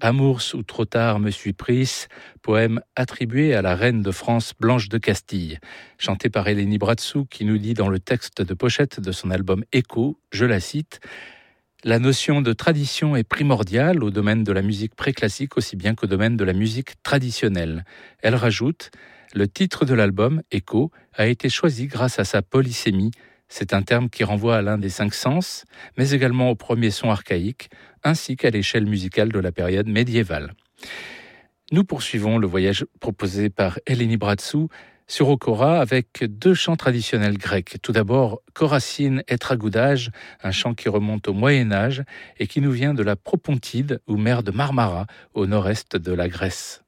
Amours ou trop tard me suis prise, poème attribué à la reine de France Blanche de Castille, chanté par Eleni Bratsou qui nous dit dans le texte de pochette de son album Écho, je la cite, « La notion de tradition est primordiale au domaine de la musique préclassique aussi bien qu'au domaine de la musique traditionnelle. » Elle rajoute « Le titre de l'album, Écho, a été choisi grâce à sa polysémie. C'est un terme qui renvoie à l'un des 5 sens, mais également au premier son archaïque, ainsi qu'à l'échelle musicale de la période médiévale. » Nous poursuivons le voyage proposé par Eleni Bratsou sur Okora avec 2 chants traditionnels grecs. Tout d'abord, Koracine et Tragoudage, un chant qui remonte au Moyen-Âge et qui nous vient de la Propontide ou mer de Marmara, au nord-est de la Grèce.